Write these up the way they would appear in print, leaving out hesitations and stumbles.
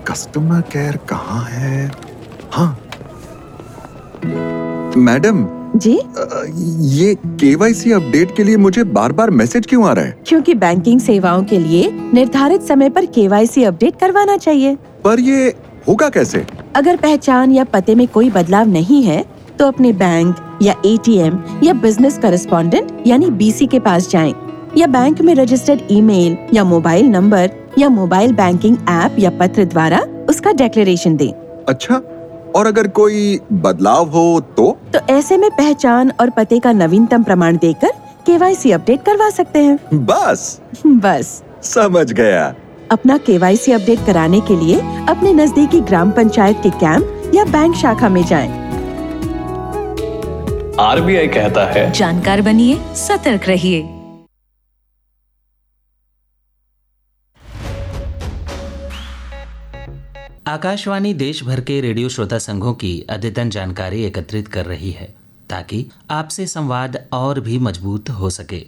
Customer care कहाँ है? हाँ मैडम जी, ये केवाईसी अपडेट के लिए मुझे बार बार मैसेज क्यों आ रहा है? क्योंकि बैंकिंग सेवाओं के लिए निर्धारित समय पर केवाईसी अपडेट करवाना चाहिए। पर ये होगा कैसे? अगर पहचान या पते में कोई बदलाव नहीं है तो अपने बैंक या एटीएम या बिजनेस करेस्पॉन्डेंट यानी बीसी के पास जाएं, या बैंक में रजिस्टर्ड ईमेल या मोबाइल नंबर या मोबाइल बैंकिंग ऐप या पत्र द्वारा उसका डिक्लेरेशन दें। अच्छा, और अगर कोई बदलाव हो तो ऐसे में पहचान और पते का नवीनतम प्रमाण देकर केवाईसी अपडेट करवा सकते हैं। बस समझ गया। अपना केवाईसी अपडेट कराने के लिए अपने नजदीकी ग्राम पंचायत के कैंप या बैंक शाखा में जाएं। आरबीआई कहता है, जानकार बनिए, सतर्क रहिए। आकाशवाणी देश भर के रेडियो श्रोता संघों की अद्यतन जानकारी एकत्रित कर रही है ताकि आपसे संवाद और भी मजबूत हो सके।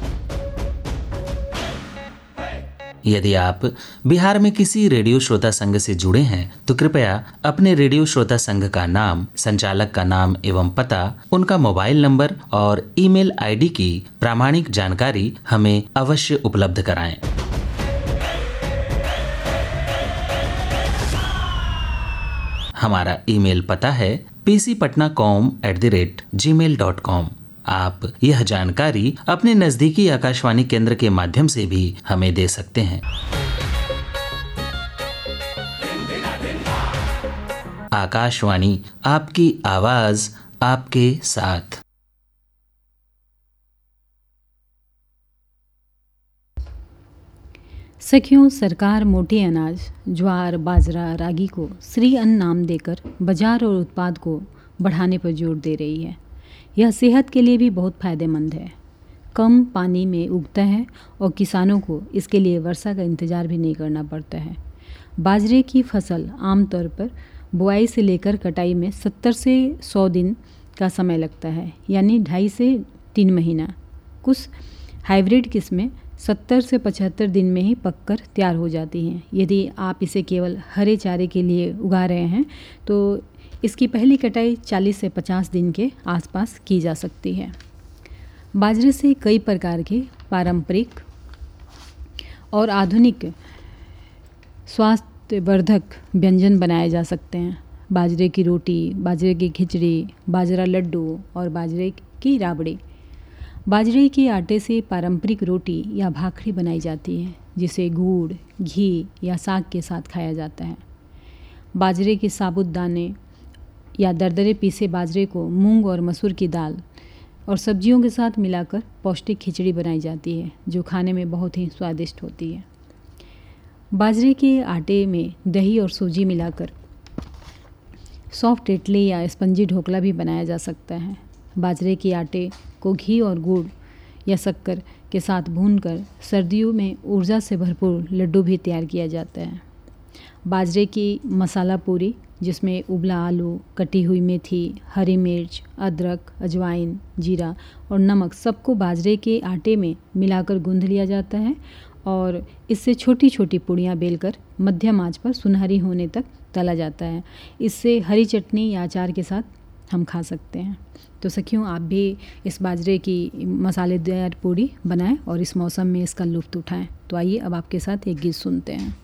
यदि आप बिहार में किसी रेडियो श्रोता संघ से जुड़े हैं तो कृपया अपने रेडियो श्रोता संघ का नाम, संचालक का नाम एवं पता, उनका मोबाइल नंबर और ईमेल आईडी की प्रामाणिक जानकारी हमें अवश्य उपलब्ध कराएं। हमारा ईमेल पता है pcpatnacom@gmail.com। आप यह जानकारी अपने नजदीकी आकाशवाणी केंद्र के माध्यम से भी हमें दे सकते हैं। आकाशवाणी, आपकी आवाज, आपके साथ। सखियों, सरकार मोटे अनाज ज्वार, बाजरा, रागी को श्री अन्न नाम देकर बाजार और उत्पाद को बढ़ाने पर जोर दे रही है। यह सेहत के लिए भी बहुत फायदेमंद है। कम पानी में उगता है और किसानों को इसके लिए वर्षा का इंतज़ार भी नहीं करना पड़ता है। बाजरे की फसल आमतौर पर बुआई से लेकर कटाई में 70 से 100 दिन का समय लगता है, यानी 2.5 से 3 महीना। कुछ हाइब्रिड किस्में 70 से 75 दिन में ही पककर तैयार हो जाती हैं। यदि आप इसे केवल हरे चारे के लिए उगा रहे हैं तो इसकी पहली कटाई 40 से 50 दिन के आसपास की जा सकती है। बाजरे से कई प्रकार के पारंपरिक और आधुनिक स्वास्थ्यवर्धक व्यंजन बनाए जा सकते हैं। बाजरे की रोटी, बाजरे की खिचड़ी, बाजरा लड्डू और बाजरे की राबड़ी। बाजरे के आटे से पारंपरिक रोटी या भाखड़ी बनाई जाती है, जिसे गुड़, घी या साग के साथ खाया जाता है। बाजरे के साबुत दाने या दरदरे पीसे बाजरे को मूंग और मसूर की दाल और सब्जियों के साथ मिलाकर पौष्टिक खिचड़ी बनाई जाती है, जो खाने में बहुत ही स्वादिष्ट होती है। बाजरे के आटे में दही और सूजी मिलाकर सॉफ्ट इडली या स्पंजी ढोकला भी बनाया जा सकता है। बाजरे के आटे को घी और गुड़ या शक्कर के साथ भूनकर सर्दियों में ऊर्जा से भरपूर लड्डू भी तैयार किया जाता है। बाजरे की मसाला पूरी, जिसमें उबला आलू, कटी हुई मेथी, हरी मिर्च, अदरक, अजवाइन, जीरा और नमक सबको बाजरे के आटे में मिलाकर गूंथ लिया जाता है और इससे छोटी छोटी पूड़ियाँ बेलकर मध्यम आंच पर सुनहरी होने तक तला जाता है। इससे हरी चटनी या अचार के साथ हम खा सकते हैं। तो सखियों, आप भी इस बाजरे की मसालेदार पूड़ी बनाएं और इस मौसम में इसका लुत्फ़ उठाएं। तो आइए अब आपके साथ एक गीत सुनते हैं।